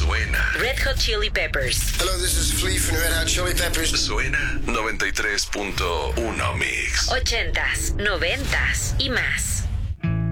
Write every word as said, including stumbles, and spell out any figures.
Suena. Red Hot Chili Peppers. Hello, this is Flea from the Red Hot Chili Peppers. Suena noventa y tres punto uno Mix. Ochentas, noventas y más.